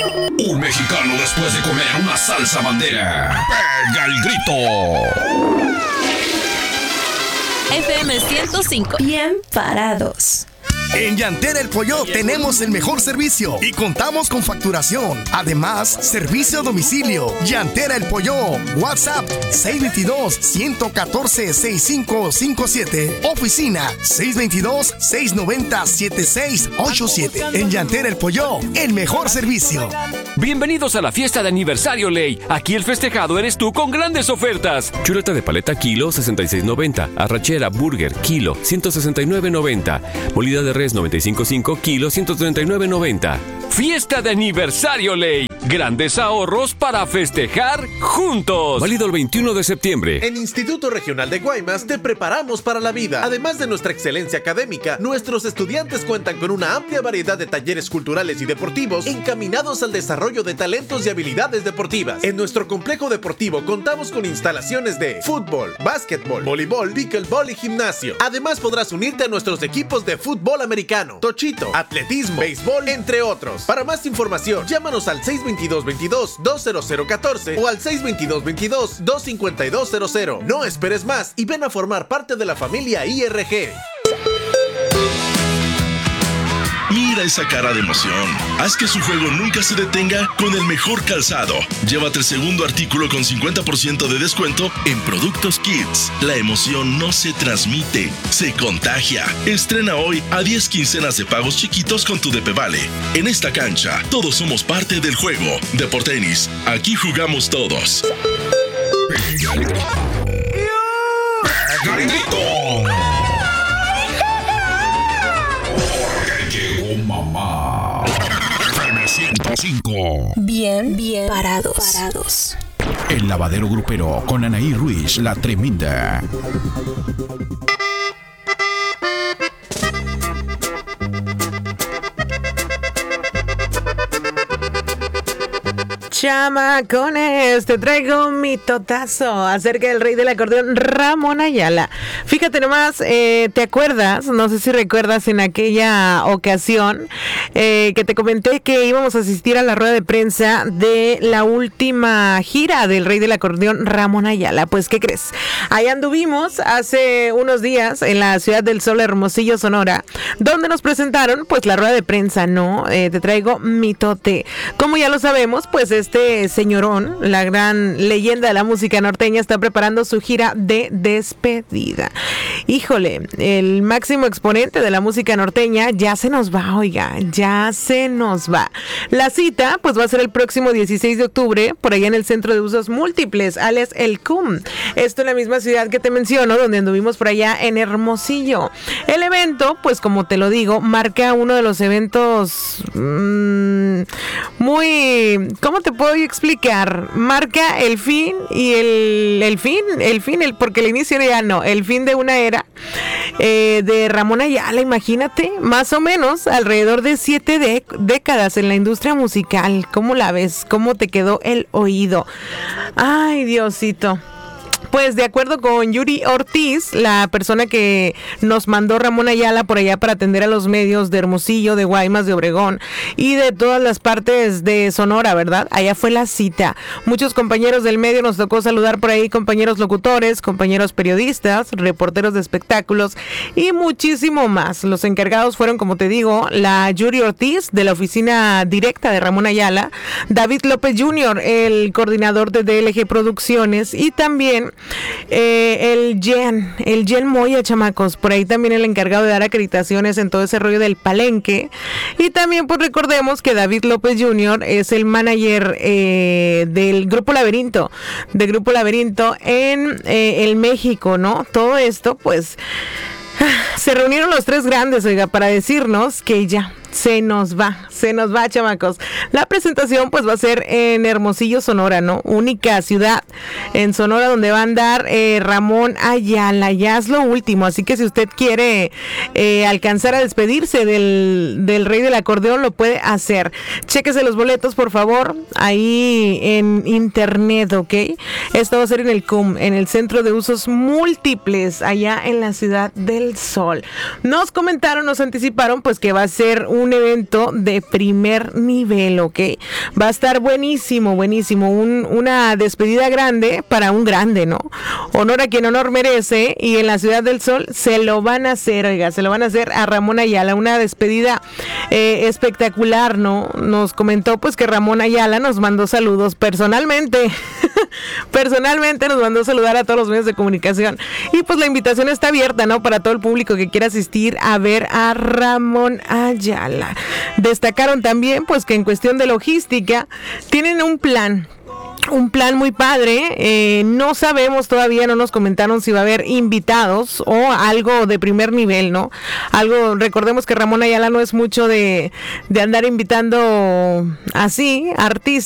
Un mexicano después de comer una salsa bandera pega el grito. FM 105. Bien parados. En Llantera El Pollo tenemos el mejor servicio y contamos con facturación. Además, servicio a domicilio. Llantera El Pollo. WhatsApp 622-114-6557. Oficina 622-690-7687. En Llantera El Pollo, el mejor servicio. Bienvenidos a la fiesta de aniversario Ley. Aquí el festejado eres tú con grandes ofertas. Chuleta de paleta kilo 66.90. Arrachera burger kilo 169.90. Molida de res 95.5 kilo 139.90. Fiesta de aniversario Ley. Grandes ahorros para festejar juntos. Válido el 21 de septiembre. En Instituto Regional de Guaymas te preparamos para la vida. Además de nuestra excelencia académica, nuestros estudiantes cuentan con una amplia variedad de talleres culturales y deportivos encaminados al desarrollo de talentos y habilidades deportivas. En nuestro complejo deportivo contamos con instalaciones de fútbol, básquetbol, voleibol, pickleball y gimnasio. Además podrás unirte a nuestros equipos de fútbol americano, tochito, atletismo, béisbol, entre otros. Para más información, llámanos al 622-22-20014 o al 622-22-25200. No esperes más y ven a formar parte de la familia IRG. Mira esa cara de emoción. Haz que su juego nunca se detenga con el mejor calzado. Llévate el segundo artículo con 50% de descuento en Productos Kids. La emoción no se transmite, se contagia. Estrena hoy a 10 quincenas de pagos chiquitos con tu DP Vale. En esta cancha, todos somos parte del juego. Deportenis, aquí jugamos todos. Pega el grito. Pega el grito. Mamá. FM 105. Bien parados. El lavadero grupero con Anaí Ruiz, la tremenda. Chamacones, te traigo mi totazo acerca del rey del acordeón, Ramón Ayala. Fíjate nomás, ¿te acuerdas? No sé si recuerdas en aquella ocasión que te comenté que íbamos a asistir a la rueda de prensa de la última gira del rey del acordeón, Ramón Ayala. Pues, ¿qué crees? Ahí anduvimos hace unos días en la Ciudad del Sol, Hermosillo, Sonora, donde nos presentaron pues la rueda de prensa, ¿no? Te traigo mitote. Como ya lo sabemos, pues este señorón, la gran leyenda de la música norteña, está preparando su gira de despedida. Híjole, el máximo exponente de la música norteña ya se nos va, oiga, ya se nos va. La cita, pues va a ser el próximo 16 de octubre, por allá en el Centro de Usos Múltiples, alias el CUM. Esto en la misma ciudad que te menciono, donde anduvimos por allá en Hermosillo. El evento, pues como te lo digo, marca uno de los eventos muy... ¿Cómo te puedo explicar? Marca el fin y porque el inicio ya no, el fin de una era de Ramón Ayala. Imagínate, más o menos alrededor de 7 décadas en la industria musical. ¿Cómo la ves? ¿Cómo te quedó el oído? Ay, Diosito. Pues de acuerdo con Yuri Ortiz, la persona que nos mandó Ramón Ayala por allá para atender a los medios de Hermosillo, de Guaymas, de Obregón y de todas las partes de Sonora, ¿verdad? Allá fue la cita. Muchos compañeros del medio nos tocó saludar por ahí, compañeros locutores, compañeros periodistas, reporteros de espectáculos y muchísimo más. Los encargados fueron, como te digo, la Yuri Ortiz de la oficina directa de Ramón Ayala, David López Jr., el coordinador de DLG Producciones, y también el Jen Moya, chamacos, por ahí también el encargado de dar acreditaciones en todo ese rollo del palenque. Y también pues recordemos que David López Jr. es el manager del Grupo Laberinto, en el México, ¿no? Todo esto pues se reunieron los tres grandes, oiga, para decirnos que ya se nos va, chamacos. La presentación pues va a ser en Hermosillo, Sonora, ¿no? Única ciudad en Sonora donde va a andar Ramón Ayala. Ya es lo último, así que si usted quiere alcanzar a despedirse del rey del acordeón, lo puede hacer. Chéquese los boletos, por favor, ahí en internet, ¿ok? Esto va a ser en el CUM, en el Centro de Usos Múltiples, allá en la Ciudad del Sol. Nos comentaron, nos anticiparon, pues que va a ser un un evento de primer nivel, ¿ok? Va a estar buenísimo, buenísimo. Una despedida grande para un grande, ¿no? Honor a quien honor merece, y en la Ciudad del Sol se lo van a hacer, oiga, se lo van a hacer a Ramón Ayala, una despedida espectacular, ¿no? Nos comentó pues que Ramón Ayala nos mandó saludos personalmente. Personalmente nos mandó saludar a todos los medios de comunicación, y pues la invitación está abierta, ¿no? Para todo el público que quiera asistir a ver a Ramón Ayala. Destacaron también pues que en cuestión de logística tienen un plan muy padre. No sabemos todavía, no nos comentaron si va a haber invitados o algo de primer nivel, ¿no? Algo, recordemos que Ramón Ayala no es mucho de andar invitando así artistas